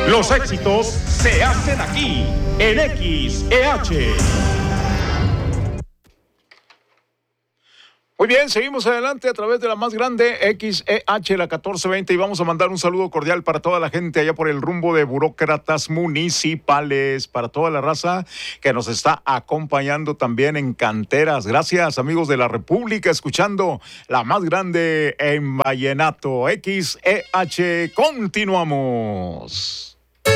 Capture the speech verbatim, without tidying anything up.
Los éxitos se hacen aquí, en X E H. Muy bien, seguimos adelante a través de la más grande X E H, la catorce veinte, y vamos a mandar un saludo cordial para toda la gente allá por el rumbo de burócratas municipales, para toda la raza que nos está acompañando también en canteras. Gracias, amigos de la República, escuchando la más grande en vallenato. X E H, continuamos.